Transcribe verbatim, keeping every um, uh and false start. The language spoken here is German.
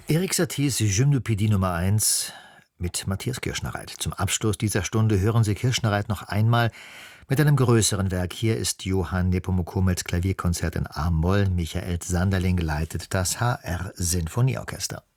Erik Saties Gymnopädie Nummer eins mit Matthias Kirschnereit. Zum Abschluss dieser Stunde hören Sie Kirschnereit noch einmal mit einem größeren Werk. Hier ist Johann Nepomuk Hummels Klavierkonzert in A-Moll. Michael Sanderling leitet das H R-Sinfonieorchester.